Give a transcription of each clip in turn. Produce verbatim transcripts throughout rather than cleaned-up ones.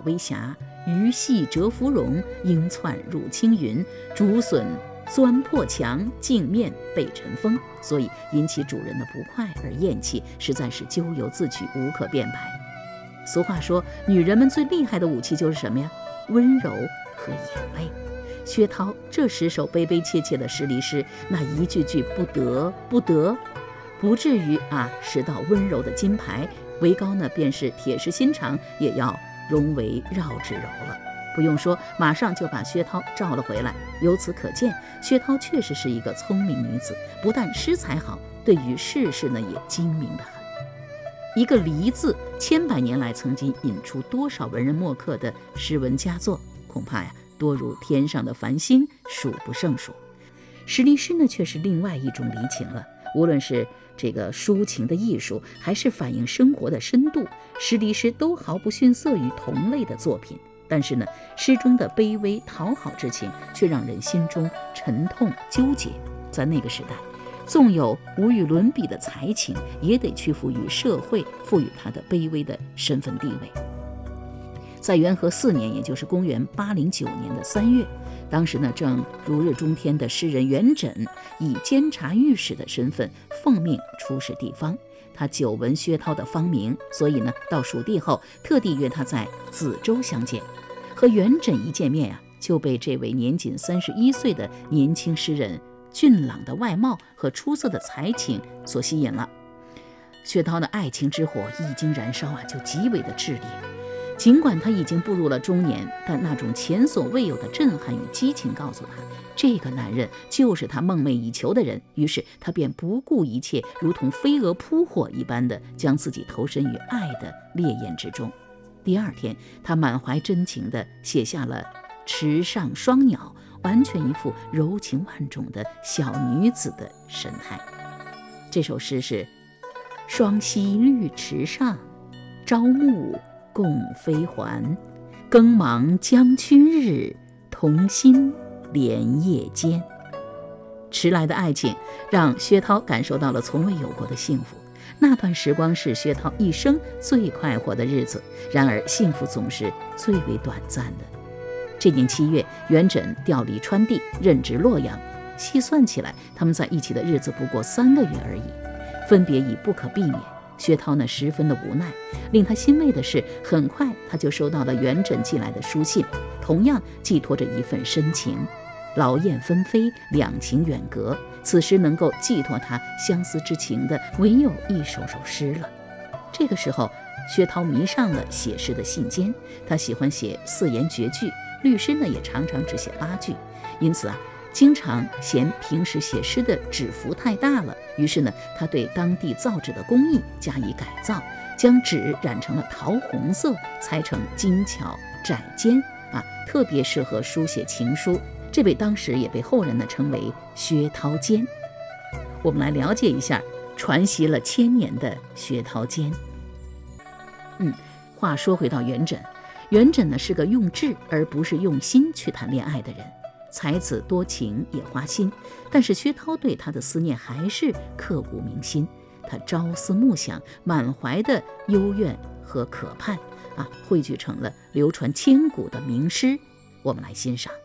微霞，鱼戏蛰芙蓉，鹰窜入青云，竹笋钻破墙，镜面被尘封，所以引起主人的不快而厌弃，实在是咎由自取，无可辩白。俗话说，女人们最厉害的武器就是什么呀？温柔和眼泪。薛涛这十首悲悲切切的诗离诗，那一句句不得不得，不至于啊拾到温柔的金牌，为高呢便是铁石心肠，也要融为绕指柔了。不用说，马上就把薛涛召了回来。由此可见，薛涛确实是一个聪明女子，不但诗才好，对于世事呢也精明得很。一个离字，千百年来曾经引出多少文人墨客的诗文佳作，恐怕呀多如天上的繁星，数不胜数。诗离诗呢却是另外一种离情了，无论是这个抒情的艺术，还是反映生活的深度，诗离诗都毫不逊色于同类的作品。但是呢，诗中的卑微讨好之情却让人心中沉痛纠结。在那个时代，纵有无与伦比的才情，也得屈服于社会赋予他的卑微的身份地位。在元和四年，也就是公元八零九年的三月，当时呢正如日中天的诗人元稹，以监察御史的身份奉命出使地方。他久闻薛涛的芳名，所以呢到蜀地后，特地约他在梓州相见。和元稹一见面啊，就被这位年仅三十一岁的年轻诗人俊朗的外貌和出色的才情所吸引了。薛涛的爱情之火一经燃烧啊，就极为的炽烈。尽管他已经步入了中年，但那种前所未有的震撼与激情告诉他，这个男人就是他梦寐以求的人。于是他便不顾一切，如同飞蛾扑火一般的将自己投身于爱的烈焰之中。第二天，他满怀真情地写下了《池上双鸟》，完全一副柔情万种的小女子的神态。这首诗是：双溪绿池上，朝暮共飞还，更忙将去日，同心连夜间。迟来的爱情让薛涛感受到了从未有过的幸福，那段时光是薛涛一生最快活的日子。然而幸福总是最为短暂的。这年七月，元稹调离川地，任职洛阳。细算起来，他们在一起的日子不过三个月而已，分别已不可避免。薛涛呢十分的无奈。令他欣慰的是，很快他就收到了元稹寄来的书信，同样寄托着一份深情。劳燕分飞，两情远隔，此时能够寄托他相思之情的，唯有一首首诗了。这个时候，薛涛迷上了写诗的信笺，他喜欢写四言绝句，律诗呢也常常只写八句，因此啊，经常嫌平时写诗的纸幅太大了。于是呢，他对当地造纸的工艺加以改造，将纸染成了桃红色，裁成精巧窄尖啊，特别适合书写情书。这位当时也被后人呢称为薛涛笺。我们来了解一下传习了千年的薛涛笺。嗯，话说回到元稹，元稹呢是个用智而不是用心去谈恋爱的人，才子多情也花心，但是薛涛对他的思念还是刻骨铭心。他朝思暮想，满怀的幽怨和渴盼啊，汇聚成了流传千古的名诗。我们来欣赏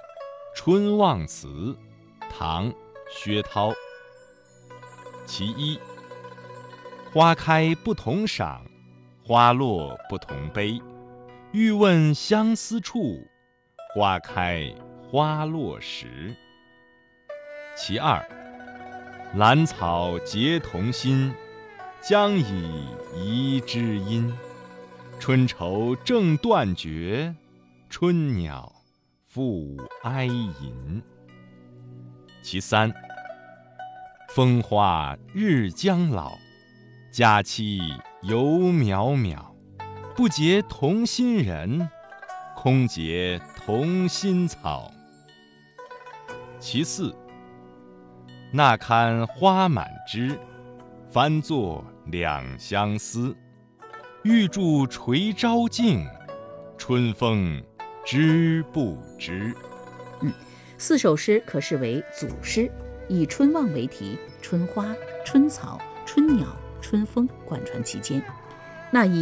《春望词》，唐·薛涛。其一，花开不同赏，花落不同悲。欲问相思处，花开花落时。其二，兰草结同心，将以遗知音。春愁正断绝，春鸟复哀吟。其三，风花日将老，佳期犹渺渺。不结同心人，空结同心草。其四，那堪花满枝，翻作两相思。欲助垂朝镜，春风知不知。 嗯，四首诗可视为组诗，以春望为题，春花、春草、春鸟、春风贯穿其间。那以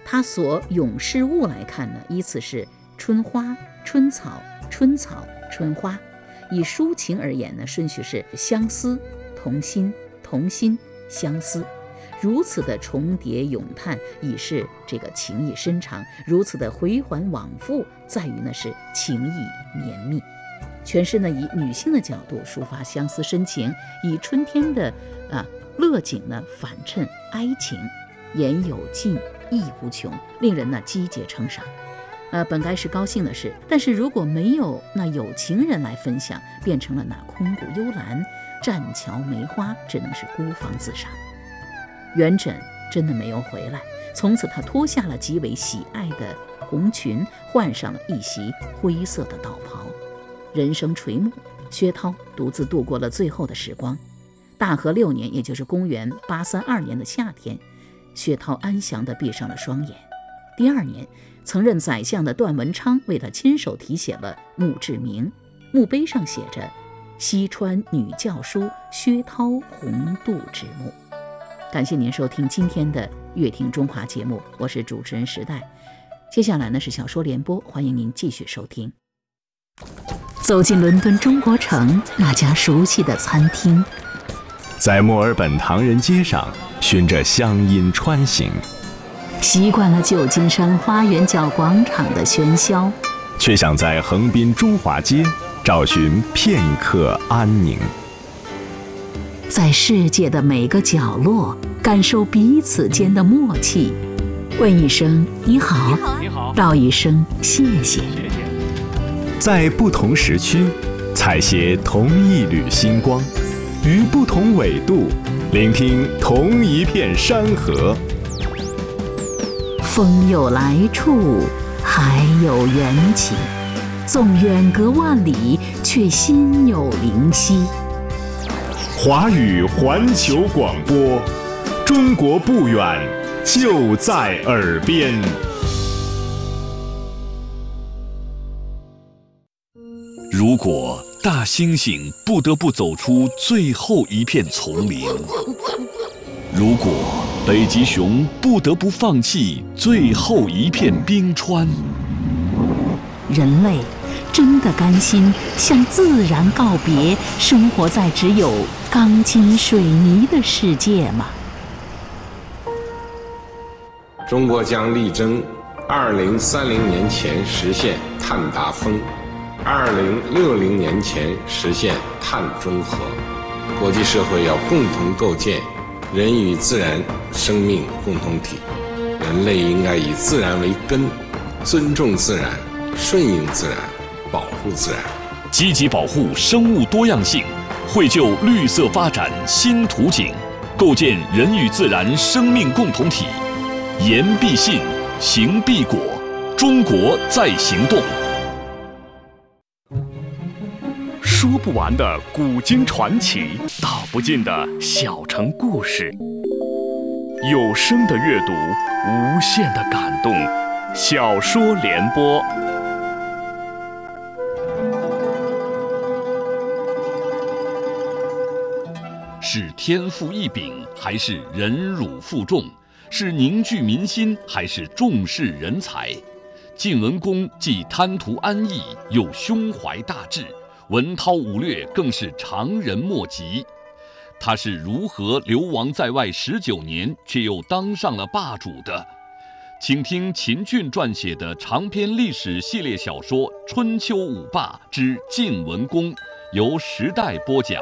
它所咏事物来看呢，依次是春花、春草、春草、春花。以抒情而言呢，顺序是相思、同心、同心、相思。如此的重叠咏叹，已是这个情意深长；如此的回环往复，在于呢是情意绵密。全诗呢以女性的角度抒发相思深情，以春天的啊乐景呢反衬哀情，言有尽，意无穷，令人呢击节称赏。呃，本该是高兴的事，但是如果没有那有情人来分享，变成了那空谷幽兰、栈桥梅花，只能是孤芳自赏。元稹真的没有回来，从此他脱下了极为喜爱的红裙，换上了一袭灰色的道袍。人生垂暮，薛涛独自度过了最后的时光。大和六年，也就是公元八三二年的夏天，薛涛安详地闭上了双眼。第二年，曾任宰相的段文昌为他亲手题写了墓志铭，墓碑上写着西川女教书薛涛红度之墓。感谢您收听今天的乐听中华节目，我是主持人时代。接下来呢是小说联播，欢迎您继续收听。走进伦敦中国城那家熟悉的餐厅， 在墨尔本唐人街上循着乡音穿行， 习惯了旧金山花园角广场的喧嚣， 却想在横滨中华街找寻片刻安宁。 在世界的每个角落感受彼此间的默契，问一声你好，你好，道一声谢谢。 在不同时区采撷同一缕星光，于不同纬度聆听同一片山河。 风有来处，海有缘起，纵远隔万里，却心有灵犀。 华语环球广播，中国不远，就在耳边。 如果大猩猩不得不走出最后一片丛林，如果北极熊不得不放弃最后一片冰川， 人类真的甘心向自然告别，生活在只有钢筋水泥的世界吗？ 中国将力争二零三零年前实现碳达峰，二零六零年前实现碳中和。国际社会要共同构建人与自然生命共同体，人类应该以自然为根，尊重自然，顺应自然，保护自然， 积极保护生物多样性，绘就绿色发展新图景，构建人与自然生命共同体。言必信，行必果，中国在行动。说不完的古今传奇，道不尽的小城故事，有声的阅读，无限的感动。小说联播。是天赋异禀，还是忍辱负重？是凝聚民心，还是重视人才？晋文公既贪图安逸，又胸怀大志，文韬武略更是常人莫及。他是如何流亡在外十九年，却又当上了霸主的？请听秦俊撰写的长篇历史系列小说《春秋五霸之晋文公》，由时代播讲。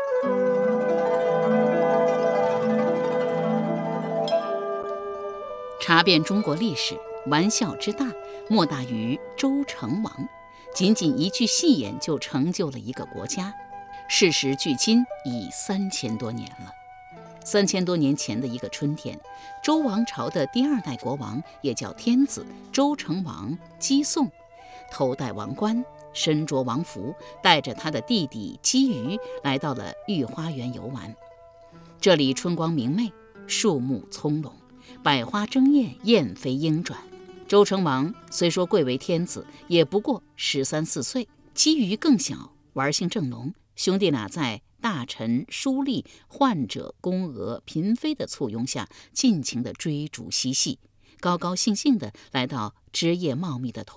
查遍中国历史，玩笑之大，莫大于周成王。仅仅一句戏言就成就了一个国家。事时距今已三千多年了。三千多年前的一个春天，周王朝的第二代国王，也叫天子周成王姬诵，头戴王冠，身着王服，带着他的弟弟姬瑜来到了御花园游玩。这里春光明媚，树木葱茏，百花争艳，燕飞鹰转。周成王虽说贵为天子，也不过十三四岁，姬瑜更小，玩性正浓。兄弟俩在大臣、书吏、宦者、宫娥、嫔妃的簇拥下，尽情地追逐嬉戏， 高高兴兴地来到枝叶茂密的